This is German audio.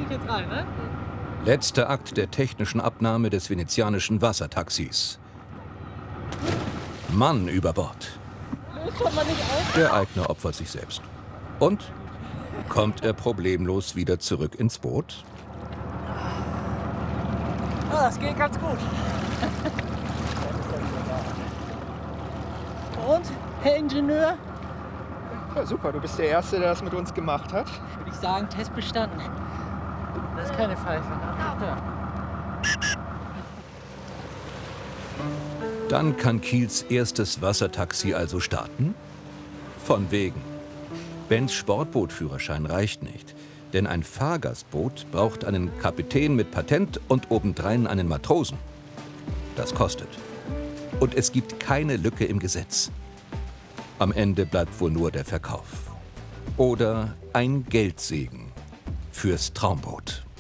ich jetzt rein, ne? Letzter Akt der technischen Abnahme des venezianischen Wassertaxis. Mann über Bord. Löst doch mal nicht auf. Der Eigner opfert sich selbst. Und? Kommt er problemlos wieder zurück ins Boot? Ah, das geht ganz gut. Und, Herr Ingenieur? Ja, super, du bist der Erste, der das mit uns gemacht hat. Würde ich sagen, Test bestanden. Das ist keine Pfeife. Ja. Dann kann Kiels erstes Wassertaxi also starten? Von wegen. Bens Sportbootführerschein reicht nicht. Denn ein Fahrgastboot braucht einen Kapitän mit Patent und obendrein einen Matrosen. Das kostet. Und es gibt keine Lücke im Gesetz. Am Ende bleibt wohl nur der Verkauf. Oder ein Geldsegen fürs Traumboot.